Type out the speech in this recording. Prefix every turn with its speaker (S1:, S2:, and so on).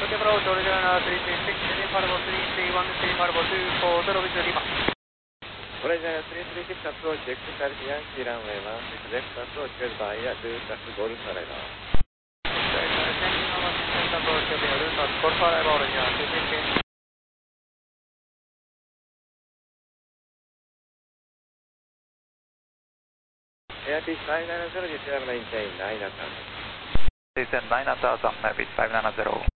S1: Turkey Bravo, Georgia 336, Lima Bravo 331, Lima Bravo 240 with Lima.
S2: Georgia 336 approach, exit Yankee runway 16 left approach, via Lucas Golf Arrival.
S1: Approach, Lucas Golf Arrival, Georgia 336.
S2: Airfield 590, desire maintain 9 at
S3: Descend 9 at on Airfield 590.